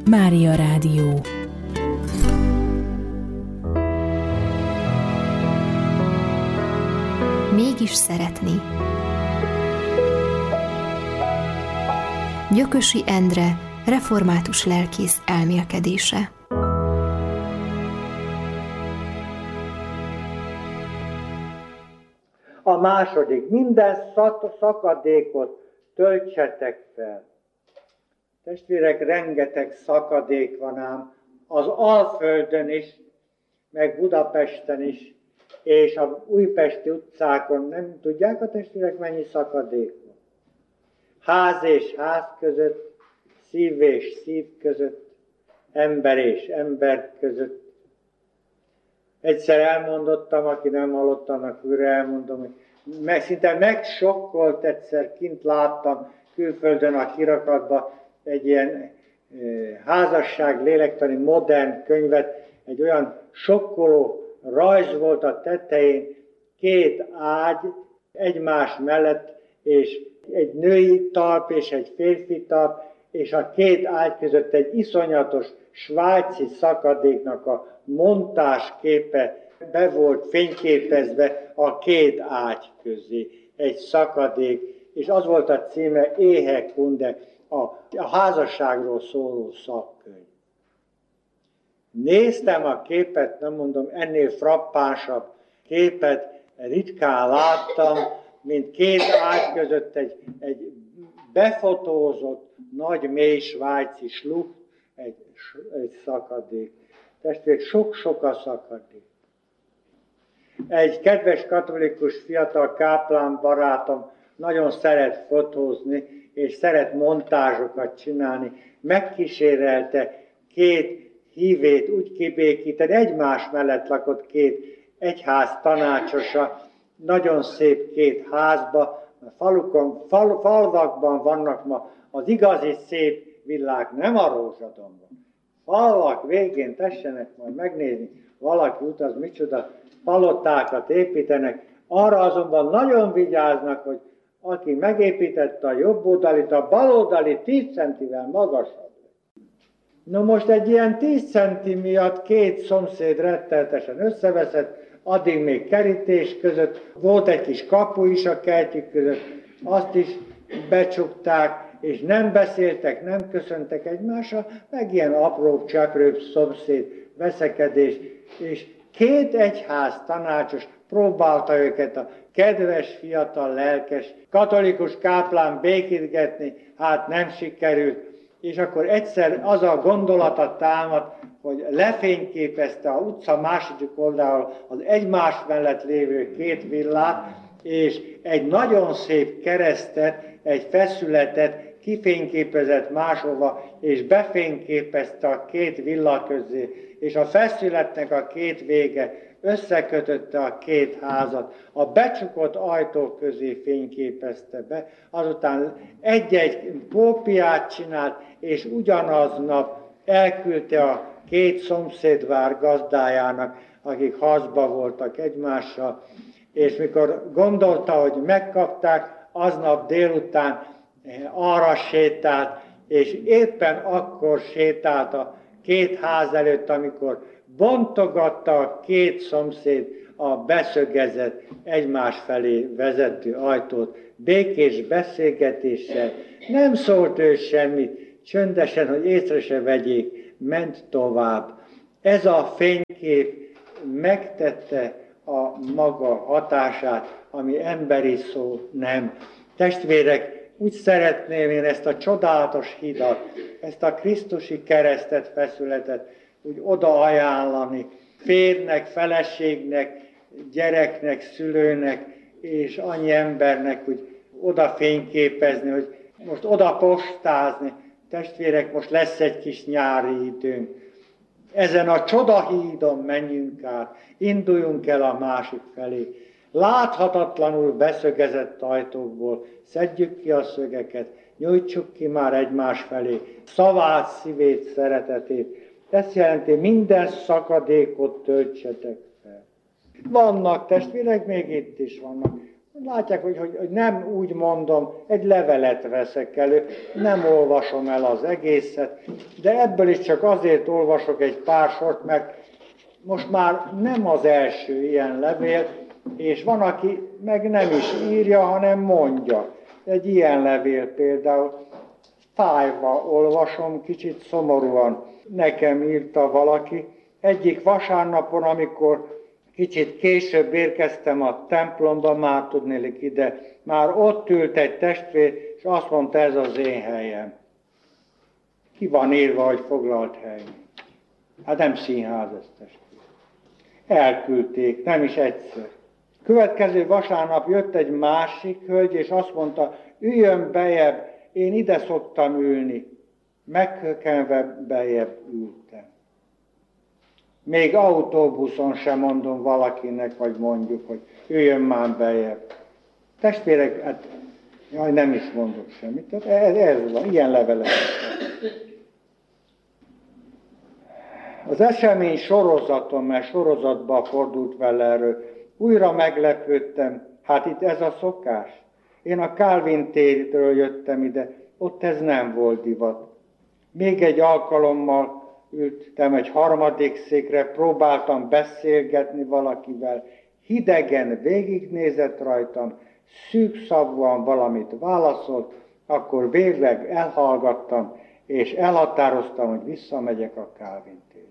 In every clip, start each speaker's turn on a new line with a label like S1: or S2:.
S1: Mária Rádió.
S2: Mégis szeretni. Gyökösi Endre, református lelkész elmélkedése.
S3: A második, minden szakadékot töltsetek fel. Testvérek, rengeteg szakadék van ám az Alföldön is, meg Budapesten is, és a újpesti utcákon. Nem tudják a testvérek, mennyi szakadék van? Ház és ház között, szív és szív között, ember és ember között. Egyszer elmondottam, aki nem hallott, annak újra elmondom, hogy szinte megsokkolt, egyszer kint láttam külföldön a kirakatban egy ilyen házasság lélektani modern könyvet, egy olyan sokkoló rajz volt a tetején, két ágy egymás mellett, és egy női talp és egy férfi talp, és a két ágy között egy iszonyatos svájci szakadéknak a montásképe be volt fényképezve a két ágy közé, egy szakadék, és az volt a címe Ehe Kunde, a házasságról szóló szakkönyv. Néztem a képet, nem mondom, ennél frappánsabb képet ritkán láttam, mint két ágy között egy befotózott, nagy, mély svájci sluch, egy szakadék. Testvérek, sok-sok a szakadék. Egy kedves katolikus fiatal káplán barátom nagyon szeret fotózni, és szeret montázsokat csinálni. Megkísérelte két hívét úgy kibékíteni, egymás mellett lakott két egyház tanácsosa, nagyon szép két házba, falvakban vannak ma az igazi szép villák, nem a Rózsadombon. Falvak végén tessenek majd megnézni, valaki utaz, micsoda palotákat építenek, arra azonban nagyon vigyáznak, hogy aki megépítette a jobb oldalit, a bal oldali 10 centivel magasabb. No most egy ilyen 10 centi miatt két szomszéd rettenetesen összeveszett, addig még kerítés között, volt egy kis kapu is a kertjük között, azt is becsukták, és nem beszéltek, nem köszöntek egymásra, meg ilyen apró, cseprőbb szomszéd veszekedés, és két egyház tanácsos próbálta őket a kedves, fiatal, lelkes, katolikus káplán békítgetni, hát nem sikerült, és akkor egyszer az a gondolata támadt, hogy lefényképezte a utca második oldalról az egymás mellett lévő két villát, és egy nagyon szép keresztet, egy feszületet kifényképezett máshova, és befényképezte a két villa közé, és a feszületnek a két vége összekötötte a két házat, a becsukott ajtó közé fényképezte be, azután egy-egy kópiát csinált, és ugyanaznap elküldte a két szomszédvár gazdájának, akik harcba voltak egymással, és mikor gondolta, hogy megkapták, aznap délután arra sétált, és éppen akkor sétált a két ház előtt, amikor bontogatta a két szomszéd a beszögezett, egymás felé vezető ajtót, békés beszélgetéssel. Nem szólt ő semmit, csöndesen, hogy észre se vegyék, ment tovább. Ez a fénykép megtette a maga hatását, ami emberi szó nem. Testvérek, úgy szeretném én ezt a csodálatos hidat, ezt a krisztusi keresztet, feszületet úgy oda ajánlani férnek, feleségnek, gyereknek, szülőnek és annyi embernek úgy oda fényképezni, hogy most oda postázni. Testvérek, most lesz egy kis nyári időnk. Ezen a csodahídon menjünk át, induljunk el a másik felé. Láthatatlanul beszögezett ajtókból szedjük ki a szögeket, nyújtsuk ki már egymás felé szavát, szívét, szeretetét. Ez jelenti, minden szakadékot töltsetek fel. Vannak testvérek, még itt is vannak Látják, hogy nem úgy mondom, egy levelet veszek elő, nem olvasom el az egészet, de ebből is csak azért olvasok egy pár sort, mert most már nem az első ilyen levél, és van, aki meg nem is írja, hanem mondja. Egy ilyen levél például, fájva olvasom, kicsit szomorúan. Nekem írta valaki, egyik vasárnapon, amikor kicsit később érkeztem a templomba, már tudnélik ide, már ott ült egy testvér, és azt mondta, ez az én helyem. Ki van írva, hogy foglalt hely? Hát nem színház ez, testvér. Elküldték, nem is egyszer. Következő vasárnap jött egy másik hölgy, és azt mondta, üljön bejebb, én ide szoktam ülni. Meghökkenve bejebb ültem. Még autóbuszon sem mondom valakinek, vagy mondjuk, hogy üljön már bejebb. Testvérek, hát jaj, nem is mondok semmit. Ez van, ilyen levelek. Az esemény sorozaton, mert sorozatba fordult vele erről, újra meglepődtem, hát itt ez a szokás. Én a Kálvin térről jöttem ide, ott ez nem volt divat. Még egy alkalommal ültem egy harmadik székre, próbáltam beszélgetni valakivel, hidegen végignézett rajtam, szűkszavúan valamit válaszolt, akkor végleg elhallgattam, és elhatároztam, hogy visszamegyek a Kálvin térre.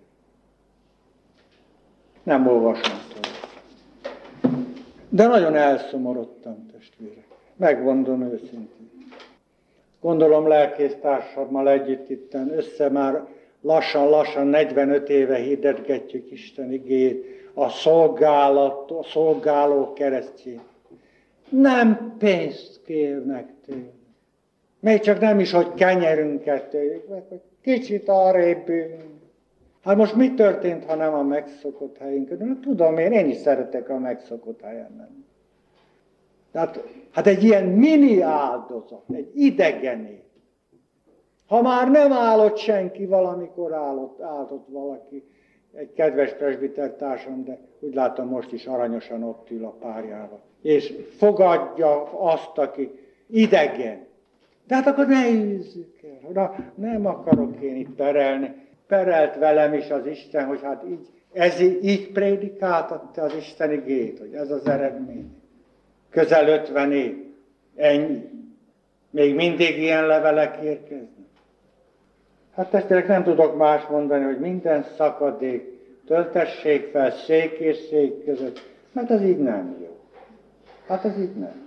S3: Nem olvasom tovább. De nagyon elszomorodtam, testvérek. Megmondom őszintén. Gondolom lelkésztársammal együtt itten össze már lassan 45 éve hirdetgetjük Isten igéjét, a szolgáló keresztjén. Nem pénzt kérnek tőle. Még csak nem is, hogy kenyerünket tőlük, meg hogy kicsit arrébb ülünk. Hát most mi történt, ha nem a megszokott helyünkön? Tudom én is szeretek a megszokott helyen menni. Hát egy ilyen mini áldozat, egy idegené. Ha már nem állott senki, valamikor állott valaki, egy kedves presbitertársam, de úgy látom most is aranyosan ott ül a párjával. És fogadja azt, aki idegen. De hát akkor ne űzzük el. Na, nem akarok én itt perelni. Perelt velem is az Isten, hogy hát így prédikáltatta az Isten igét, hogy ez az eredmény. Közel 50 év. Ennyi. Még mindig ilyen levelek érkeznek. Hát testvérek, nem tudok más mondani, hogy minden szakadék töltessék fel szék és szék között, mert az így nem jó. Hát az így nem.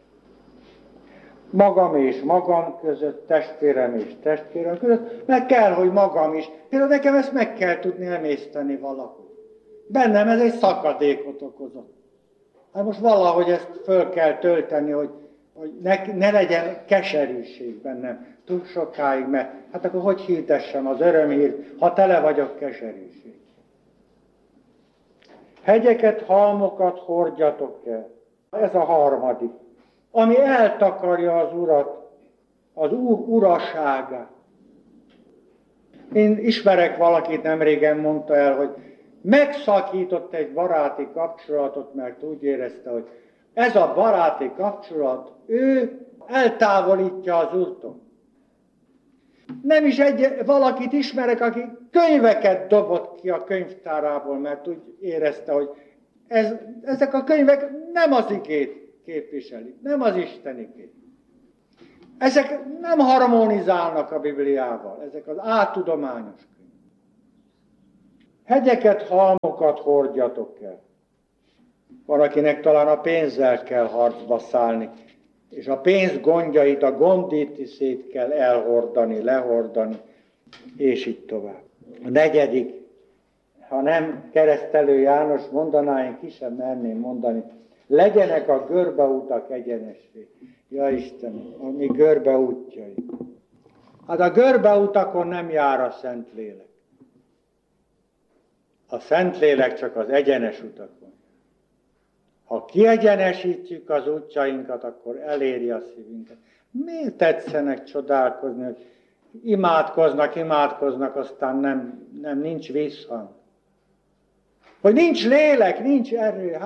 S3: Magam és magam között, testvérem és testvérem között, meg kell, hogy magam is. Például nekem ezt meg kell tudni emészteni valahol. Bennem ez egy szakadékot okozott. Hát most valahogy ezt föl kell tölteni, hogy ne legyen keserűség bennem túl sokáig, mert hát akkor hogy hirdessem az örömhírt, ha tele vagyok keserűség. Hegyeket, halmokat hordjatok el. Ez a harmadik. Ami eltakarja az Urat, az Úr uraságát. Én ismerek valakit, nemrégen mondta el, hogy megszakított egy baráti kapcsolatot, mert úgy érezte, hogy ez a baráti kapcsolat, ő eltávolítja az Úrtól. Nem is valakit ismerek, aki könyveket dobott ki a könyvtárából, mert úgy érezte, hogy ezek a könyvek nem az igét képviselik, nem az Isten igét. Ezek nem harmonizálnak a Bibliával, ezek az áltudományos könyvek. Hegyeket, halmokat hordjatok el. Van, akinek talán a pénzzel kell harcba szállni, és a pénz gondjait, a gondítiszét kell elhordani, lehordani, és így tovább. A negyedik, ha nem Keresztelő János mondaná, én ki sem merném mondani, legyenek a görbeutak egyenesvé. Ja Istenem, a mi görbeútjai. Hát a görbeutakon nem jár a Szentlélek. A Szentlélek csak az egyenes utakon. Ha kiegyenesítjük az útjainkat, akkor eléri a szívünket. Miért tetszenek csodálkozni, hogy imádkoznak, aztán nincs visszhang. Hogy nincs lélek, nincs erő. Hát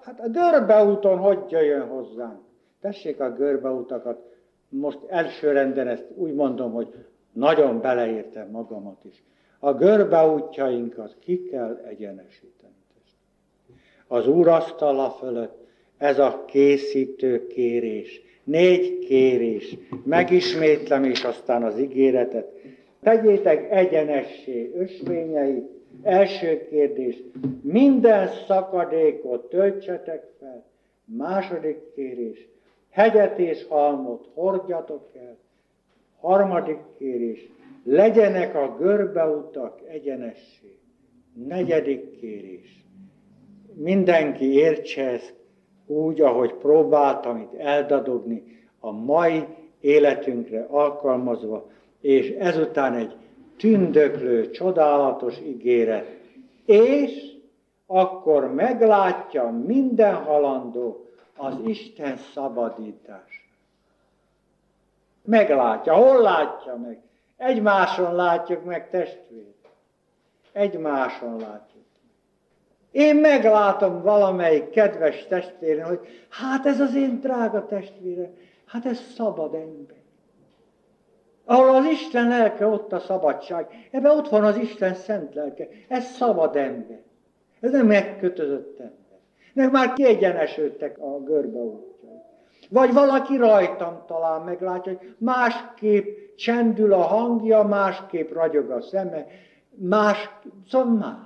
S3: Hát a Görbeúton hogy jöjjön hozzánk? Tessék a Görbeutakat, most elsőrenden ezt úgy mondom, hogy nagyon beleértem magamat is. A Görbeútjainkat ki kell egyenesíteni. Az úrasztala fölött ez a készítő kérés, 4 kérés, megismétlem és aztán az ígéretet. Tegyétek egyenessé ösvényeit. Első kérdés, minden szakadékot töltsetek fel. Második kérés, hegyet és halmot hordjatok el. Harmadik kérés, legyenek a görbeutak egyenessé. Negyedik kérés, mindenki értse ezt úgy, ahogy próbáltam itt eldadogni, a mai életünkre alkalmazva, és ezután egy tündöklő, csodálatos ígéret. És akkor meglátja minden halandó az Isten szabadítását. Meglátja. Hol látja meg? Egymáson látjuk meg, testvér. Egymáson látjuk. Én meglátom valamelyik kedves testvérem, hogy hát ez az én drága testvérem, hát ez szabad ember. Ahol az Isten lelke, ott a szabadság. Ebben ott van az Isten szent lelke. Ez szabad ember. Ez nem megkötözött ember. Meg már kiegyenesültek a görbeútjai. Vagy valaki rajtam talán meglátja, hogy másképp csendül a hangja, másképp ragyog a szeme, szóval más.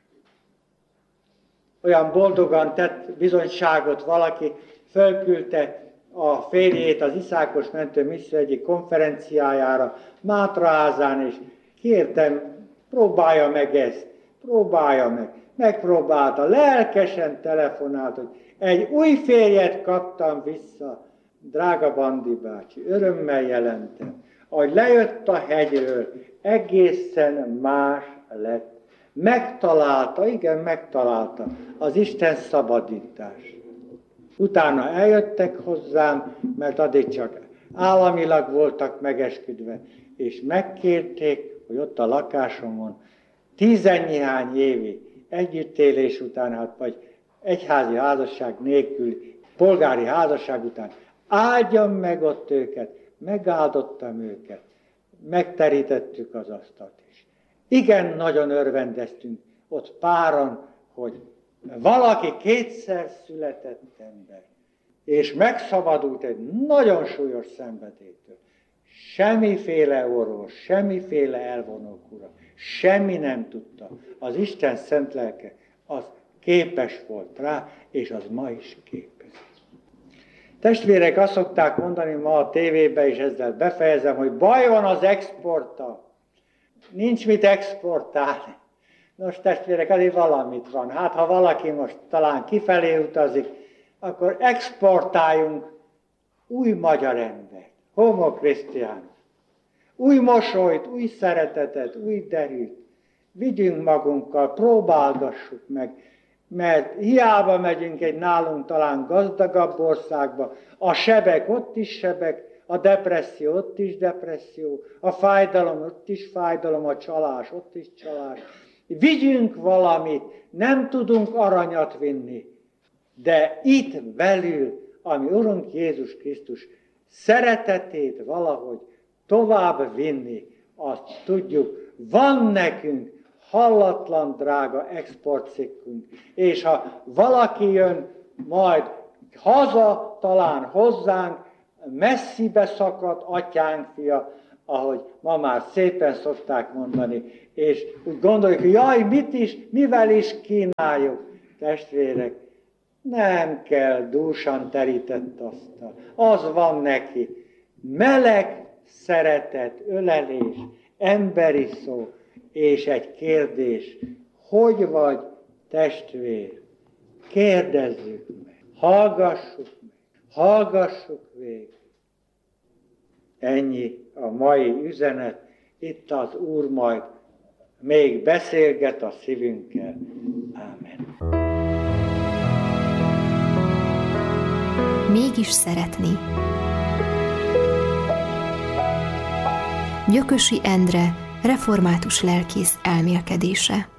S3: Olyan boldogan tett bizonyságot valaki, fölküldte a férjét az Iszákos Mentő Misszió egyik konferenciájára Mátraházán, és kértem, próbálja meg ezt, próbálja meg. Megpróbálta, lelkesen telefonált, hogy egy új férjet kaptam vissza, drága Bandi bácsi, örömmel jelentem, ahogy lejött a hegyről, egészen más lett. Megtalálta, igen, megtalálta az Isten szabadítás. Utána eljöttek hozzám, mert addig csak államilag voltak megesküdve, és megkérték, hogy ott a lakásomon 10-néhány évi együttélés után, vagy egyházi házasság nélkül, polgári házasság után áldjam meg ott őket, megáldottam őket, megterítettük az asztalt is. Igen, nagyon örvendeztünk ott páran, hogy valaki 2-szer született ember, és megszabadult egy nagyon súlyos szenvedélytől. Semmiféle orvos, semmiféle elvonókura, semmi nem tudta. Az Isten szent lelke az képes volt rá, és az ma is képes. Testvérek, azt szokták mondani ma a tévében, és ezzel befejezem, hogy baj van az exporttal. Nincs mit exportálni. Nos, testvérek, azért valamit van. Hát, ha valaki most talán kifelé utazik, akkor exportáljunk új magyar embert, homo Christianus. Új mosolyt, új szeretetet, új derűt. Vigyünk magunkkal, próbálgassuk meg, mert hiába megyünk egy nálunk talán gazdagabb országba, a sebek ott is sebek, a depresszió ott is depresszió, a fájdalom ott is fájdalom, a csalás ott is csalás. Vigyünk valamit, nem tudunk aranyat vinni, de itt belül, ami Urunk Jézus Krisztus szeretetét valahogy tovább vinni, azt tudjuk, van nekünk hallatlan drága exportcikkünk, és ha valaki jön majd haza, talán hozzánk, messzibe szakadt atyánk fia, ahogy ma már szépen szokták mondani, és úgy gondoljuk, hogy jaj, mivel is kínáljuk, testvérek, nem kell dúsan terített asztal. Az van neki. Meleg szeretet, ölelés, emberi szó, és egy kérdés, hogy vagy, testvér? Kérdezzük meg, hallgassuk végig. Ennyi a mai üzenet, itt az Úr majd még beszélget a szívünkkel. Ámen.
S2: Mégis szeretni. Gyökösi Endre, református lelkész elmélkedése.